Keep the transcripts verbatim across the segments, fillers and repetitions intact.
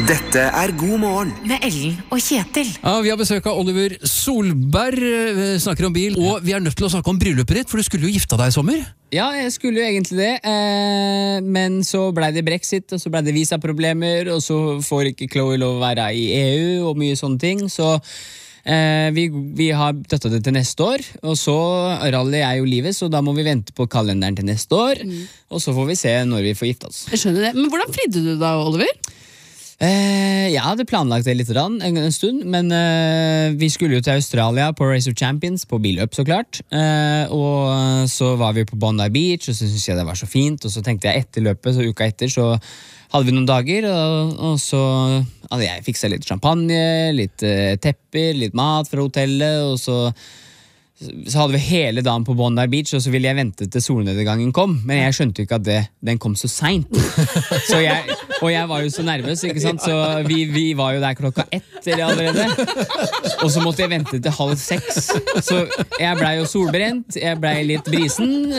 Dette er God morgen med Ellen og Kjetil. Ja, vi har besøk av Oliver Solberg, vi snakker om bil, og vi er nødt til å snakke om bryllupet ditt, for du skulle jo gifte deg i sommer. Ja, jeg skulle jo egentlig det, eh, men så ble det Brexit, og så ble det visaproblemer, og så får ikke Chloe lov å være i E U, og mye sånne ting, så eh, vi, vi har døttet det til neste år, og så rally er jo livet, så da må vi vente på kalenderen til neste år, mm. og så får vi se når vi får gifte oss. Jeg skjønner det, men hvordan fridde du da, Oliver? Eh, jeg hadde planlagt det litt en, en stund, men eh, vi skulle jo til Australia på Race of Champions, på billøp så klart, eh, og så var vi på Bondi Beach, og så syntes jeg det var så fint, og så tenkte jeg etter løpet, så uka etter, så hadde vi noen dager, og, og så hadde jeg fikset litt champagne, litt eh, tepper, litt mat fra hotellet, og så så hadde vi hele dagen på Bondi Beach, og så ville jeg vente til solnedgangen kom, men jeg skjønte ikke at det, den kom så sent. Så jeg, og jeg var jo så nervøs, ikke sant? Så vi, vi var jo der klokka ett eller allerede, og så måtte jeg vente til halv seks. Så jeg ble jo solbrent, jeg ble litt brisen,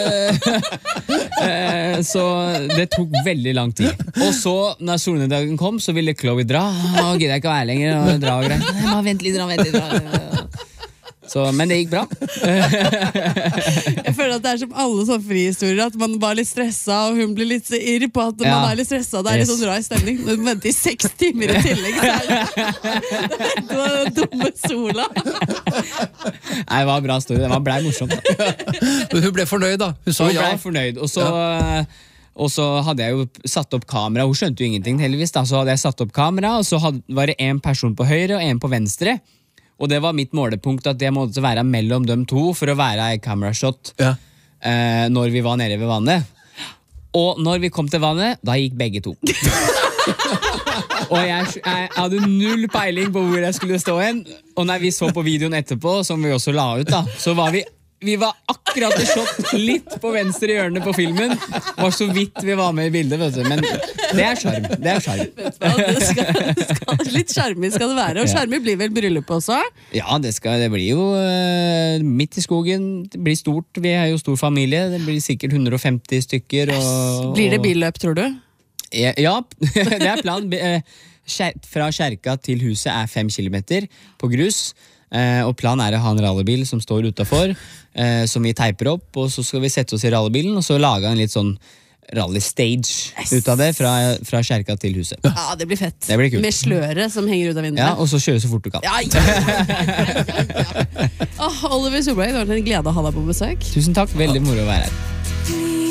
så det tok veldig lang tid. Og så, når solnedgangen kom, så ville Chloe dra, og gidder jeg ikke være lenger, og dra og greier. Nei, man vent litt, vent litt, dra. Så, men det gikk bra. Jeg føler at det er som alle sånne frihistorier, at man bare er litt stresset, og hun blir litt så irr på at ja. Man er litt stresset, og det er litt sånn rar stemning. Når du venter i seks timer i tillegg, så er det den dumme sola. Nei, det var en bra story, det var ble morsomt. Men hun ble fornøyd da, hun sa hun ja. Hun ble fornøyd, og så... Ja. Og så hadde jeg jo satt opp kamera, hun skjønte jo ingenting heldigvis da, så hadde jeg satt opp kamera, og så hadde, var det en person på høyre og en på venstre, og det var mitt målepunkt at jeg måtte være mellom dem to for å være i camerashot ja. eh, når vi var nede ved vannet. Og når vi kom til vannet, da gikk begge to. Og jeg, jeg hadde null peiling på hvor jeg skulle stå hen. Og når vi så på videoen etterpå, som vi også la ut da, så var vi Vi var akkurat i shot litt på venstre hjørne på filmen. Var så vidt vi var med i bildet, vet du. Men det er skjerm, det er skjerm. Det skal, det skal, litt skjermig skal det være, og skjermig blir vel bryllup også? Ja, det, skal, det blir jo uh, midt i skogen, det blir stort, vi er jo stor familie, det blir sikkert hundre og femti stykker. Og, blir det billøp, tror du? Ja, ja det er plan. Fra kjerka til huset er fem kilometer på grus. Eh, og planen er å ha en rallybil som står utenfor, eh, som vi teiper opp, og så skal vi sette oss i rallybilen, og så lage en litt sånn rally-stage yes. ut av det, fra, fra kjerka til huset. Ja, det blir fett. Det blir kult. Med sløret som henger ut av vinduet. Ja, og så kjøre så fort du kan. Ja, ja, ja, ja, ja. Oh, Oliver Solberg, det var en glede å ha deg på besøk. Tusen takk, veldig moro å være her.